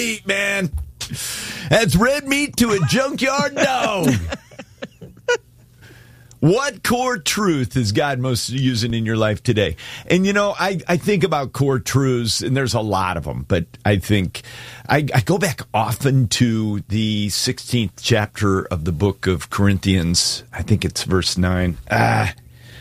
meat, man. That's red meat to a junkyard dog. What core truth is God most using in your life today? And, I think about core truths, and there's a lot of them, but I think I go back often to the 16th chapter of the book of Corinthians. I think it's verse 9. Let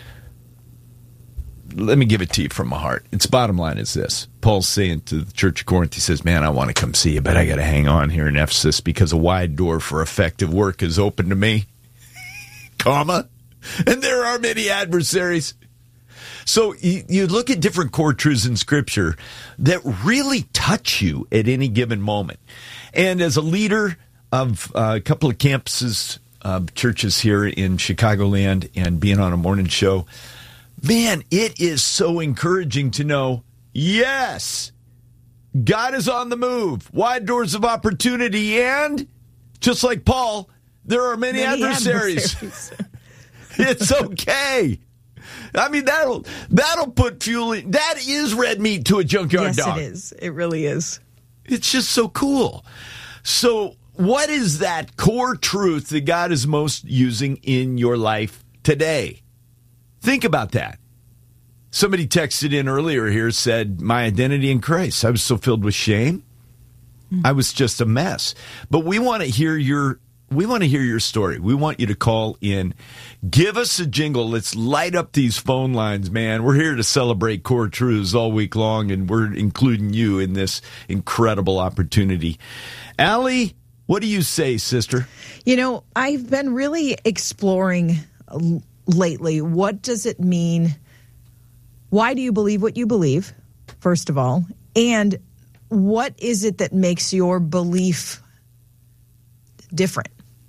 me give it to you from my heart. Its bottom line is this. Paul's saying to the church of Corinth, he says, man, I want to come see you, but I got to hang on here in Ephesus because a wide door for effective work is open to me, comma. And there are many adversaries. So you look at different core truths in Scripture that really touch you at any given moment. And as a leader of a couple of campuses, churches here in Chicagoland, and being on a morning show, man, it is so encouraging to know, yes, God is on the move. Wide doors of opportunity. And just like Paul, there are many adversaries. It's okay. I mean, that'll put fuel in. That is red meat to a junkyard dog. Yes, it is. It really is. It's just so cool. So what is that core truth that God is most using in your life today? Think about that. Somebody texted in earlier here, said, my identity in Christ. I was so filled with shame. I was just a mess. But we want to hear your story. We want you to call in. Give us a jingle. Let's light up these phone lines, man. We're here to celebrate core truths all week long, and we're including you in this incredible opportunity. Allie, what do you say, sister? I've been really exploring lately. What does it mean? Why do you believe what you believe, first of all? And what is it that makes your belief different?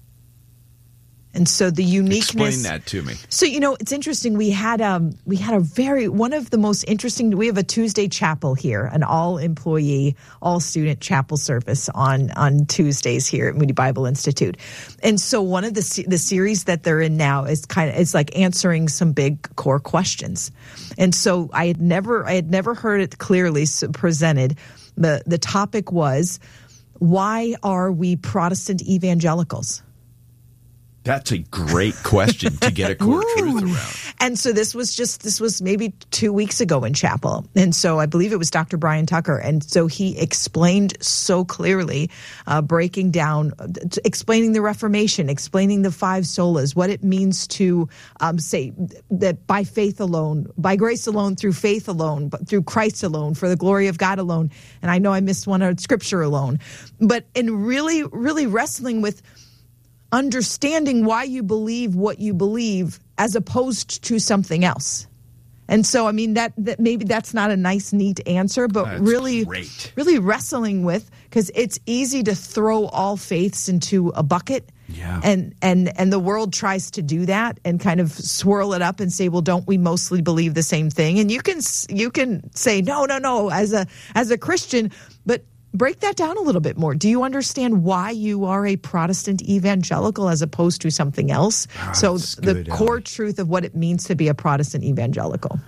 And so the uniqueness. Explain that to me. So, it's interesting. We had one of the most interesting, we have a Tuesday chapel here, an all employee, all student chapel service on Tuesdays here at Moody Bible Institute. And so one of the series that they're in now is it's like answering some big core questions. And so I had never heard it clearly presented. The topic was, why are we Protestant evangelicals? That's a great question to get a core truth around. And so this was maybe 2 weeks ago in chapel. And so I believe it was Dr. Brian Tucker. And so he explained so clearly, breaking down, explaining the Reformation, explaining the five solas, what it means to say that by faith alone, by grace alone, through faith alone, but through Christ alone, for the glory of God alone. And I know I missed one on Scripture alone. But in really, really wrestling with understanding why you believe what you believe as opposed to something else. And so, I mean, that maybe that's not a nice, neat answer, but that's really wrestling with, because it's easy to throw all faiths into a bucket. Yeah. And the world tries to do that and kind of swirl it up and say, well, don't we mostly believe the same thing? And you can say, no, as a Christian, but break that down a little bit more. Do you understand why you are a Protestant evangelical as opposed to something else? So the core truth of what it means to be a Protestant evangelical.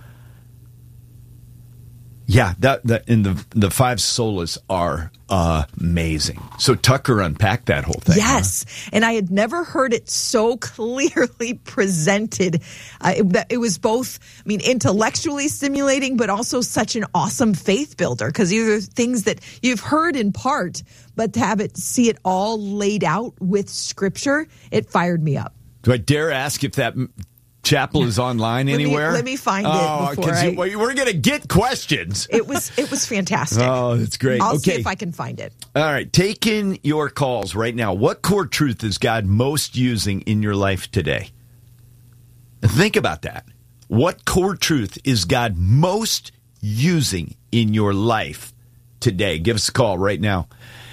Yeah, and the five solas are amazing. So Tucker unpacked that whole thing. Yes, huh? And I had never heard it so clearly presented. It was both, intellectually stimulating, but also such an awesome faith builder, because these are things that you've heard in part, but to see it all laid out with Scripture, it fired me up. Do I dare ask if that chapel is online anywhere? Let me find it before we're going to get questions. It was fantastic. Oh, that's great. I'll see if I can find it. All right, take in your calls right now. What core truth is God most using in your life today? Think about that. What core truth is God most using in your life today? Give us a call right now.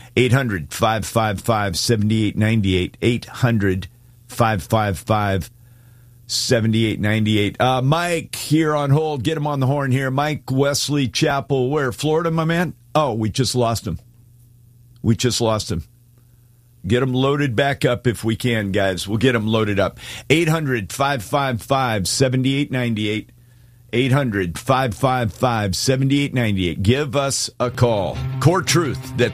800-555-7898. 800-555-7898. Mike here on hold. Get him on the horn here. Mike Wesley Chapel. Where? Florida, my man? Oh, we just lost him. Get him loaded back up if we can, guys. We'll get him loaded up. 800-555-7898. 800-555-7898. Give us a call. Core truth that